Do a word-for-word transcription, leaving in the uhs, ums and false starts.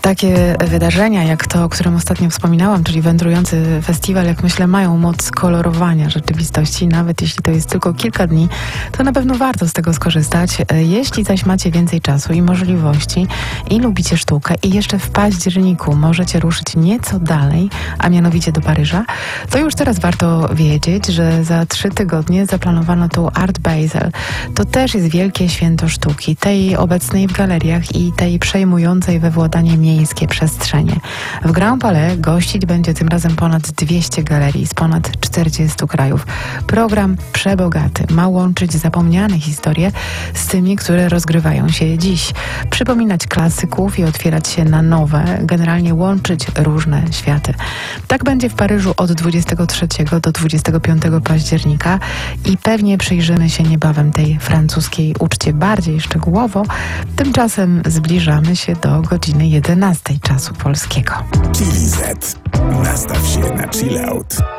Takie wydarzenia jak to, o którym ostatnio wspominałam, czyli wędrujący festiwal, jak myślę, mają moc kolorowania rzeczywistości. Nawet jeśli to jest tylko kilka dni, to na pewno warto z tego skorzystać. Jeśli zaś macie więcej czasu i możliwości i lubicie sztukę i jeszcze w październiku możecie ruszyć nieco dalej, a mianowicie do Paryża, to już teraz warto wiedzieć, że za trzy tygodnie zaplanowano tu Art Basel. To też jest wielkie święto sztuki, tej obecnej w galeriach i tej przejmującej we władanie miejskie przestrzenie. W Grand Palais gościć będzie tym razem ponad dwieście galerii z ponad czterdziestu krajów. Program przebogaty, ma łączyć zapomniane historie z tymi, które rozgrywają się dziś. Przypominać klasyków i otwierać się na nowe, generalnie łączyć różne światy. Tak będzie w Paryżu od dwudziestego trzeciego do dwudziestego piątego października i pewnie przyjrzymy się niebawem tej francuskiej uczcie bardziej szczegółowo. Tymczasem zbliżamy się do godziny jedenastej czasu polskiego. Chili Z. Nastaw się na chill out.